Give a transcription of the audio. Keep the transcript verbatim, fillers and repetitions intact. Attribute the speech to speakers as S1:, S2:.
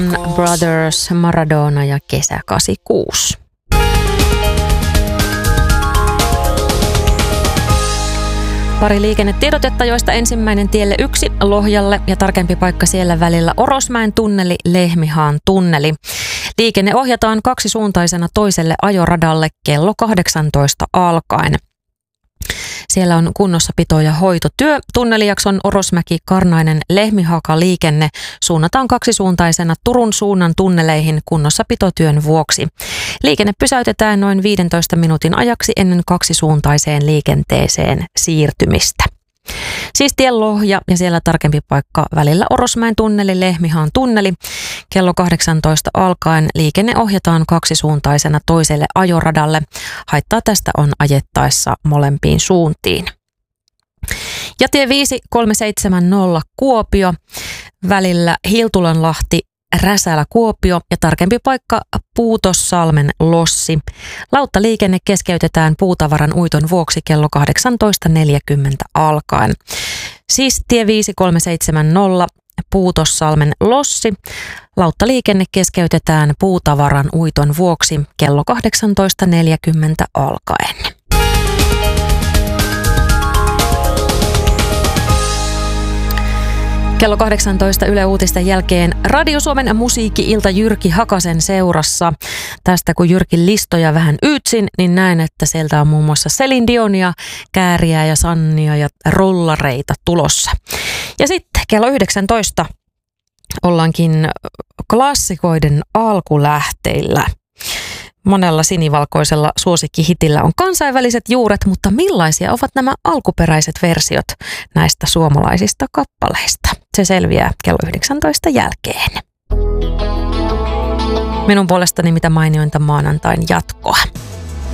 S1: Brothers, Maradona ja kesä kahdeksankymmentäkuusi. Pari liikennetiedotetta, joista ensimmäinen tielle yksi Lohjalle ja tarkempi paikka siellä välillä Orosmäen tunneli, Lehmihaan tunneli. Liikenne ohjataan kaksisuuntaisena toiselle ajoradalle kello kahdeksantoista alkaen. Siellä on kunnossapito- ja hoitotyö. Tunnelijakson Orosmäki-Karnainen-Lehmihaaka liikenne suunnataan kaksisuuntaisena Turun suunnan tunneleihin kunnossapitotyön vuoksi. Liikenne pysäytetään noin viidentoista minuutin ajaksi ennen kaksisuuntaiseen liikenteeseen siirtymistä. Siis tien Lohja ja siellä tarkempi paikka välillä Orosmäen tunneli, Lehmihaan tunneli. Kello kahdeksantoista alkaen liikenne ohjataan kaksisuuntaisena toiselle ajoradalle. Haittaa tästä on ajettaessa molempiin suuntiin. Ja tie viisi kolme seitsemän nolla Kuopio välillä Hiltulanlahti, Räsälä Kuopio ja tarkempi paikka Puutossalmen Lossi. Lauttaliikenne keskeytetään puutavaran uiton vuoksi kello kahdeksantoista neljäkymmentä alkaen. Siis tie viisi kolme seitsemän nolla Puutossalmen Lossi. Lauttaliikenne keskeytetään puutavaran uiton vuoksi kello kahdeksantoista neljäkymmentä alkaen. Kello kahdeksantoista Yle Uutisten jälkeen Radio Suomen musiikki-ilta Jyrki Hakasen seurassa. Tästä kun Jyrkin listoja vähän yytsin, niin näen, että sieltä on muun muassa Celine Dionia, Kääriä ja Sannia ja Rollareita tulossa. Ja sitten kello yhdeksäntoista ollaankin klassikoiden alkulähteillä. Monella sinivalkoisella suosikkihitillä on kansainväliset juuret, mutta millaisia ovat nämä alkuperäiset versiot näistä suomalaisista kappaleista? Se selviää kello yhdeksäntoista jälkeen. Minun puolestani mitä mainiointa maanantain jatkoa.